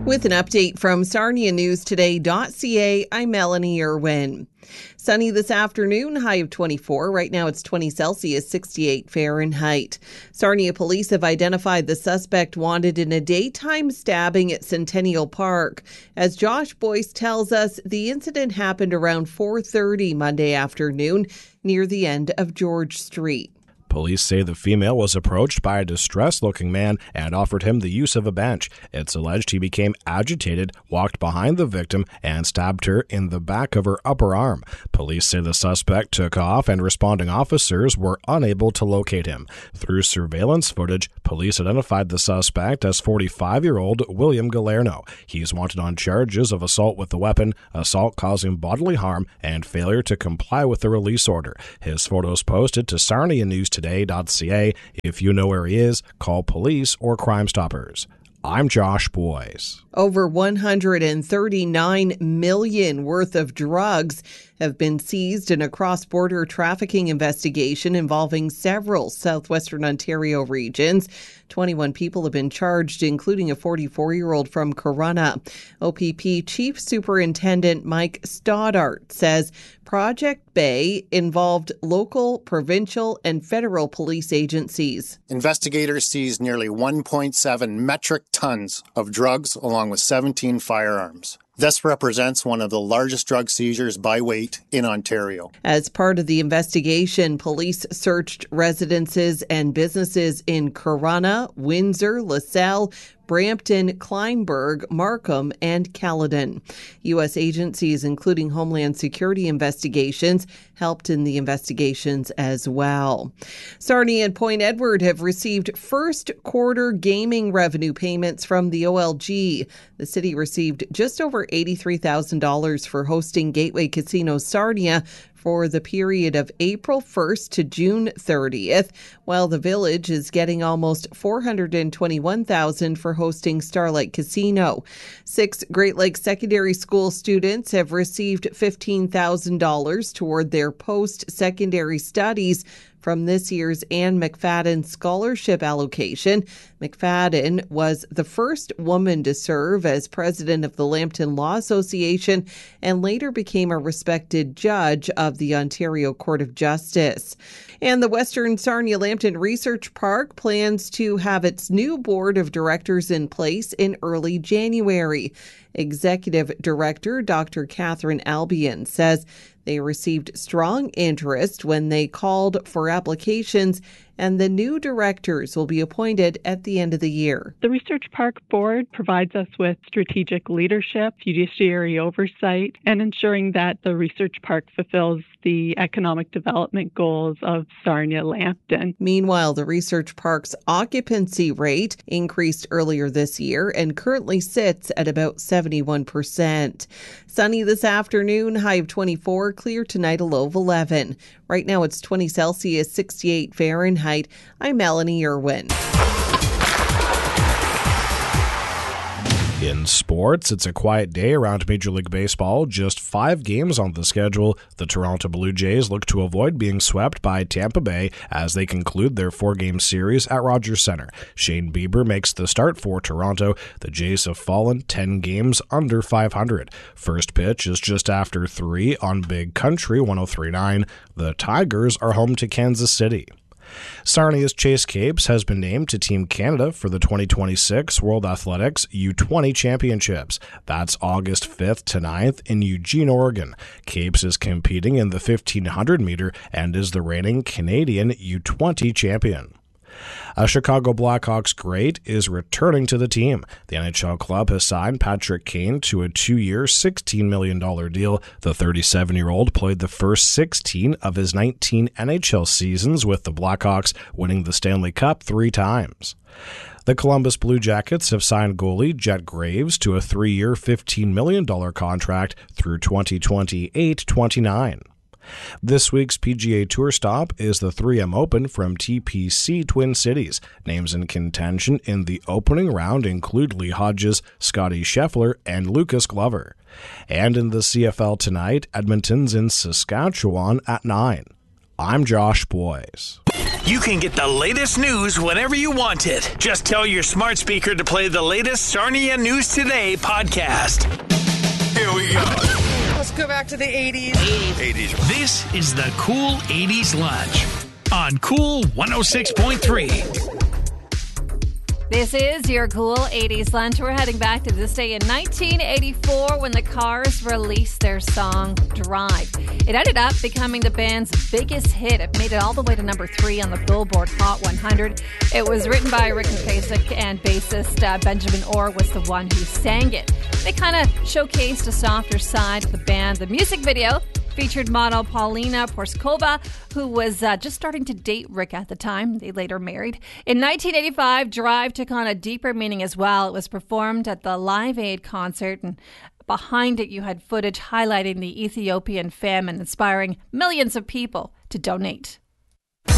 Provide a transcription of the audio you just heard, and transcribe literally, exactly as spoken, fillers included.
With an update from Sarnia News Today dot C A, I'm Melanie Irwin. Sunny this afternoon, high of twenty-four. Right now it's twenty Celsius, sixty-eight Fahrenheit. Sarnia police have identified the suspect wanted in a daytime stabbing at Centennial Park. As Josh Boyce tells us, the incident happened around four thirty Monday afternoon near the end of George Street. Police say the female was approached by a distressed-looking man and offered him the use of a bench. It's alleged he became agitated, walked behind the victim, and stabbed her in the back of her upper arm. Police say the suspect took off and responding officers were unable to locate him. Through surveillance footage, police identified the suspect as forty-five-year-old William Galerno. He's wanted on charges of assault with a weapon, assault causing bodily harm, and failure to comply with the release order. His photos posted to Sarnia News Today dot C A. If you know where he is, call police or Crime Stoppers. I'm Josh Boyce. Over one hundred thirty-nine million dollars worth of drugs have been seized in a cross-border trafficking investigation involving several southwestern Ontario regions. twenty-one people have been charged, including a forty-four-year-old from Corunna. O P P Chief Superintendent Mike Stoddart says Project Bay involved local, provincial, and federal police agencies. Investigators seized nearly one point seven metric tons of drugs along with seventeen firearms. This represents one of the largest drug seizures by weight in Ontario. As part of the investigation, police searched residences and businesses in Corunna, Windsor, LaSalle, Brampton, Kleinburg, Markham, and Caledon. U S agencies, including Homeland Security investigations, helped in the investigations as well. Sarnia and Point Edward have received first quarter gaming revenue payments from the O L G. The city received just over eighty-three thousand dollars for hosting Gateway Casino Sarnia for the period of April first to June thirtieth, while the Village is getting almost four hundred twenty-one thousand dollars for hosting Starlight Casino. Six Great Lakes Secondary School students have received fifteen thousand dollars toward their post-secondary studies from this year's Anne McFadden Scholarship allocation. McFadden was the first woman to serve as president of the Lambton Law Association and later became a respected judge of the Ontario Court of Justice. And the Western Sarnia Lambton Research Park plans to have its new board of directors in place in early January. Executive Director Doctor Catherine Albion says they received strong interest when they called for applications, and the new directors will be appointed at the end of the year. The Research Park Board provides us with strategic leadership, fiduciary oversight, and ensuring that the Research Park fulfills the economic development goals of Sarnia-Lambton. Meanwhile, the Research Park's occupancy rate increased earlier this year and currently sits at about seventy-one percent. Sunny this afternoon, high of twenty-four, clear tonight, a low of eleven. Right now it's twenty Celsius, sixty-eight Fahrenheit. I'm Melanie Irwin. In sports, it's a quiet day around Major League Baseball. Just five games on the schedule. The Toronto Blue Jays look to avoid being swept by Tampa Bay as they conclude their four-game series at Rogers Centre. Shane Bieber makes the start for Toronto. The Jays have fallen ten games under five hundred. First pitch is just after three on Big Country one oh three point nine. The Tigers are home to Kansas City. Sarnia's Chase Capes has been named to Team Canada for the twenty twenty-six World Athletics U twenty Championships. That's August fifth to ninth in Eugene, Oregon. Capes is competing in the fifteen hundred meter and is the reigning Canadian U twenty champion. A Chicago Blackhawks great is returning to the team. The N H L club has signed Patrick Kane to a two-year, sixteen million dollars deal. The thirty-seven-year-old played the first sixteen of his nineteen N H L seasons with the Blackhawks, winning the Stanley Cup three times. The Columbus Blue Jackets have signed goalie Jet Graves to a three-year, fifteen million dollars contract through twenty twenty-eight twenty-nine. This week's P G A Tour stop is the three M Open from T P C Twin Cities. Names in contention in the opening round include Lee Hodges, Scotty Scheffler, and Lucas Glover. And in the C F L tonight, Edmonton's in Saskatchewan at nine. I'm Josh Boyce. you can get the latest news whenever you want it. Just tell your smart speaker to play the latest Sarnia News Today podcast. Here we go. Let's go back to the eighties. eighties. This is the Cool eighties Lunch on Cool one oh six point three. This is your Cool eighties Lunch. We're heading back to this day in nineteen eighty-four when the Cars released their song Drive. It ended up becoming the band's biggest hit. It made it all the way to number three on the Billboard Hot one hundred. It was written by Rick Ocasek, and bassist uh, Benjamin Orr was the one who sang it. They kind of showcased a softer side of the band. The music video featured model Paulina Porskova, who was uh, just starting to date Rick at the time. They later married. In nineteen eighty-five, Drive took on a deeper meaning as well. It was performed at the Live Aid concert, and behind it you had footage highlighting the Ethiopian famine, inspiring millions of people to donate.